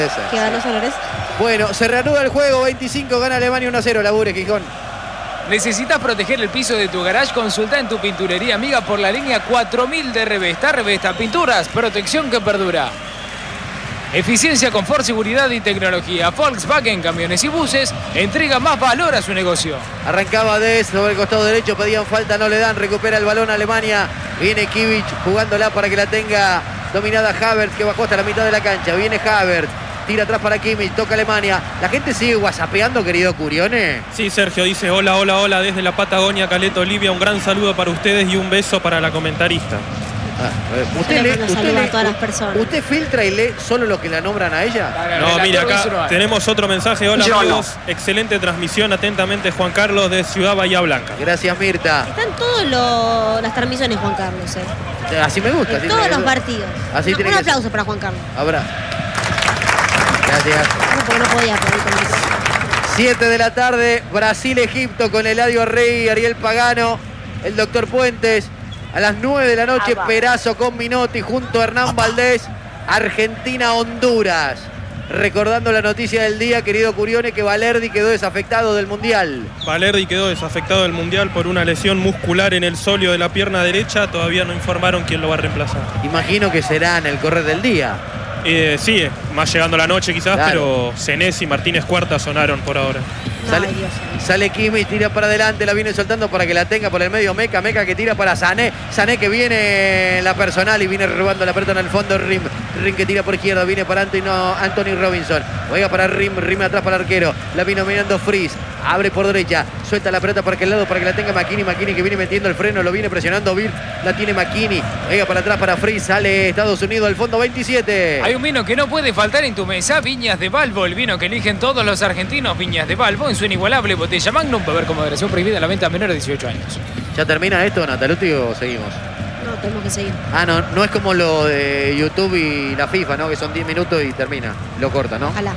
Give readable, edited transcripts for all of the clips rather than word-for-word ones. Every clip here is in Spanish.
Que ganó Solores. Bueno, se reanuda el juego, 25, gana Alemania 1-0, labure Gijón. ¿Necesitas proteger el piso de tu garage? Consulta en tu pinturería amiga por la línea 4000 de Revesta. Revesta Pinturas, protección que perdura. Eficiencia, confort, seguridad y tecnología. Volkswagen Camiones y Buses entrega más valor a su negocio. Arrancaba Des sobre el costado derecho, pedían falta, no le dan, recupera el balón Alemania. Viene Kimmich jugándola para que la tenga dominada Havertz, que bajó hasta la mitad de la cancha. Viene Havertz. Tira atrás para Kimmich, toca Alemania. ¿La gente sigue whatsappeando, querido Curione? Sí, Sergio dice hola, hola, hola desde la Patagonia, Caleta, Olivia. Un gran saludo para ustedes y un beso para la comentarista. ¿Usted filtra y lee solo lo que la nombran a ella? No, mira, acá tenemos otro mensaje. Hola, amigos. Excelente transmisión. Atentamente, Juan Carlos de Ciudad Bahía Blanca. Gracias, Mirta. Están todas las transmisiones, Juan Carlos. Así me gusta. En todos los partidos. Así Un aplauso para Juan Carlos. Habrá. Gracias. Porque no podía aplaudir con el 7 de la tarde, Brasil-Egipto con Eladio Rey, Ariel Pagano, el doctor Puentes. A las 9 de la noche, Perazo con Minotti junto a Hernán Valdés. Argentina-Honduras. Recordando la noticia del día, querido Curione, que Valerdi quedó desafectado del Mundial. Valerdi quedó desafectado del Mundial por una lesión muscular en el sóleo de la pierna derecha. Todavía no informaron quién lo va a reemplazar. Imagino que será en el correr del día. Sí, más llegando la noche quizás, claro. Pero Senesi y Martínez Cuarta sonaron por ahora. Sale Kimmich, tira para adelante, la viene soltando para que la tenga por el medio Meca que tira para Sané. Sané que viene en la personal y viene robando la pelota en el fondo. Rim que tira por izquierda, viene para Anthony Robinson. Juega para Rim atrás para el arquero. La vino mirando Fries. Abre por derecha, suelta la pelota para aquel lado para que la tenga McKinney que viene metiendo el freno, lo viene presionando Bill, la tiene McKinney, juega para atrás para Fries, sale Estados Unidos al fondo 27. Hay un vino que no puede faltar en tu mesa, Viñas de Balbo, el vino que eligen todos los argentinos. Viñas de Balbo en su inigualable botella Magnum, beber con moderación, prohibida la venta a menores de 18 años. ¿Ya termina esto, Nataluti, o seguimos? No, tenemos que seguir. No es como lo de YouTube y la FIFA, ¿no? Que son 10 minutos y termina, lo corta, ¿no? Ojalá.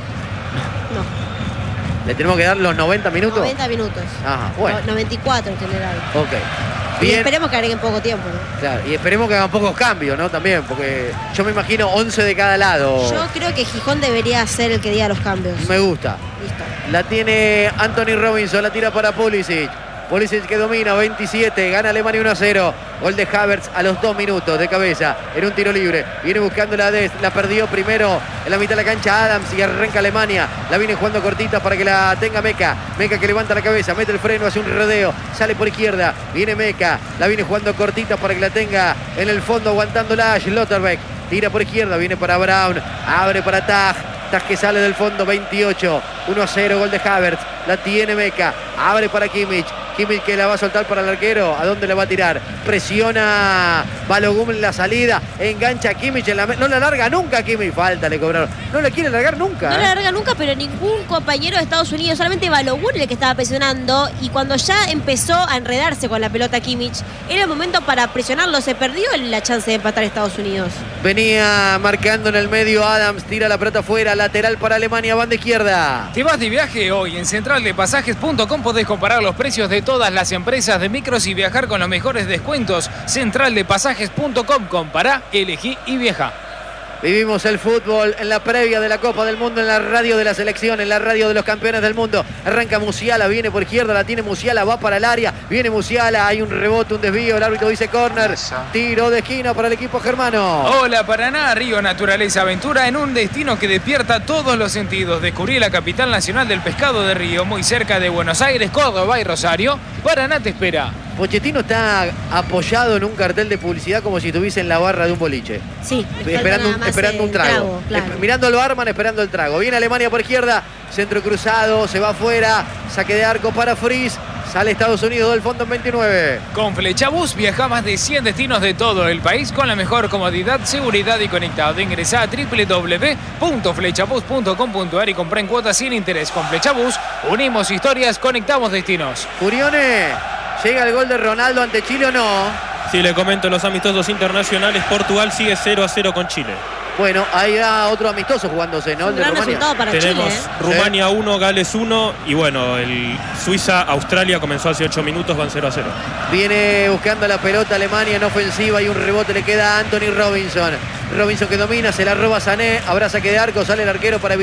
No. ¿Le tenemos que dar los 90 minutos? 90 minutos. Ajá, bueno. 94 en general. Ok. Bien. Bien. Y esperemos que agreguen poco tiempo, ¿no? Claro, y esperemos que hagan pocos cambios, ¿no? También, porque yo me imagino 11 de cada lado. Yo creo que Gijón debería ser el que diga los cambios. Me gusta. Listo. La tiene Anthony Robinson, la tira para Pulisic. Pulisic que domina, 27, gana Alemania 1-0. Gol de Havertz a los 2 minutos de cabeza en un tiro libre. Viene buscando la Des, la perdió primero en la mitad de la cancha Adams y arranca Alemania. La viene jugando cortita para que la tenga Meca. Meca que levanta la cabeza, mete el freno, hace un rodeo, sale por izquierda. Viene Meca, la viene jugando cortita para que la tenga en el fondo aguantándola Schlotterbeck. Tira por izquierda, viene para Brown, abre para Taj que sale del fondo, 28, 1-0, gol de Havertz, la tiene Meca, abre para Kimmich que la va a soltar para el arquero, ¿a dónde la va a tirar? Presiona Balogun en la salida, engancha a Kimmich, no la larga nunca Kimmich, falta le cobraron, no la quiere largar nunca. No la larga nunca, pero ningún compañero de Estados Unidos, solamente Balogun el que estaba presionando, y cuando ya empezó a enredarse con la pelota Kimmich, era el momento para presionarlo, se perdió la chance de empatar a Estados Unidos. Venía marcando en el medio Adams, tira la pelota afuera, lateral para Alemania, banda izquierda. ¿Te vas de viaje hoy? En centraldepasajes.com podés comparar los precios de todas las empresas de micros y viajar con los mejores descuentos. Centraldepasajes.com, compará, elegí y viaja. Vivimos el fútbol en la previa de la Copa del Mundo, en la radio de la selección, en la radio de los campeones del mundo. Arranca Musiala, viene por izquierda, la tiene Musiala, va para el área, viene Musiala, hay un rebote, un desvío, el árbitro dice córner, tiro de esquina para el equipo germano. Hola Paraná, Río Naturaleza Aventura, en un destino que despierta todos los sentidos. Descubrí la capital nacional del pescado de Río, muy cerca de Buenos Aires, Córdoba y Rosario. Paraná te espera. Pochettino está apoyado en un cartel de publicidad como si estuviese en la barra de un boliche. Sí, esperando un trago. Claro. Mirando al barman, esperando el trago. Viene Alemania por izquierda, centro cruzado, se va afuera, saque de arco para Fries. Sale Estados Unidos del fondo en 29. Con Flechabús viaja a más de 100 destinos de todo el país con la mejor comodidad, seguridad y conectado. Ingresa a www.flechabús.com.ar y compra en cuotas sin interés. Con Flechabús unimos historias, conectamos destinos. Curione, ¿llega el gol de Ronaldo ante Chile o no? Sí, le comento los amistosos internacionales. Portugal sigue 0-0 con Chile. Bueno, ahí va otro amistoso jugándose, ¿no? Un gran resultado para Tenemos Chile, Rumania 1, Gales 1 y bueno, el Suiza-Australia comenzó hace 8 minutos, van 0-0. Viene buscando la pelota Alemania en ofensiva y un rebote le queda a Anthony Robinson. Robinson que domina, se la roba Sané. Habrá saque de arco, sale el arquero para